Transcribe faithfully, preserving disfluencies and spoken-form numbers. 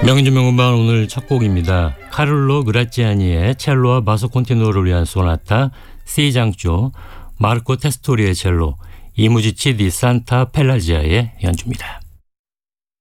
명인주 명음반 오늘 첫 곡입니다. 카를로 그라치아니의 첼로와 바소 콘티누어를 위한 소나타 시 장조, 마르코 테스토리의 첼로, 이무지치 디 산타 펠라지아의 연주입니다.